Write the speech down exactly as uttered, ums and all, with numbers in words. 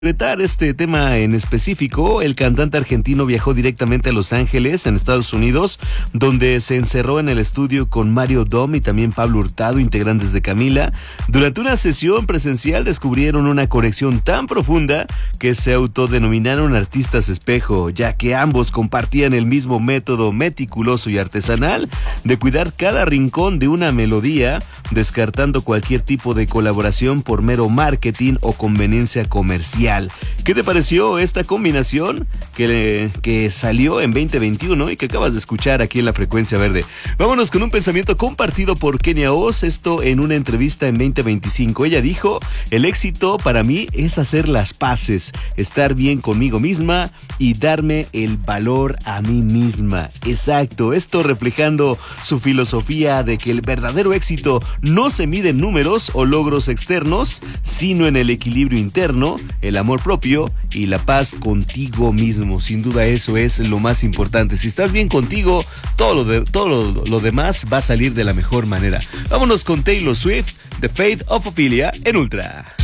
Concretar este tema en específico, el cantante argentino viajó directamente a Los Ángeles, en Estados Unidos, donde se encerró en el estudio con Mario Dom y también Pablo Hurtado, integrantes de Camila. Durante una sesión presencial descubrieron una conexión tan profunda que se autodenominaron artistas espejo, ya que ambos compartían el mismo método meticuloso y artesanal de cuidar cada rincón de una melodía, descartando cualquier tipo de colaboración por mero marketing o conveniencia comercial. ¿Qué te pareció esta combinación que, que salió en veinte veintiuno y que acabas de escuchar aquí en la Frecuencia Verde? Vámonos con un pensamiento compartido por Kenia Oz, esto en una entrevista en veinte veinticinco. Ella dijo: el éxito para mí es hacer las paces, estar bien conmigo misma y darme el valor a mí misma. Exacto, esto reflejando su filosofía de que el verdadero éxito no se mide en números o logros externos, sino en el equilibrio interno, el amor propio y la paz contigo mismo. Sin duda eso es lo más importante. Si estás bien contigo, todo lo, de, todo lo, lo demás va a salir de la mejor manera. Vámonos con Taylor Swift, The Fate of Ophelia en Ultra.